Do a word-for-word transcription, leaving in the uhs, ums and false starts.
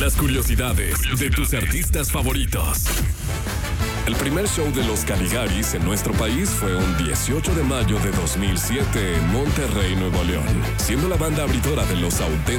Las curiosidades, curiosidades de tus artistas favoritos. El primer show de los Caligaris en nuestro país fue un dieciocho de mayo de dos mil siete en Monterrey, Nuevo León, siendo la banda abridora de los auténticos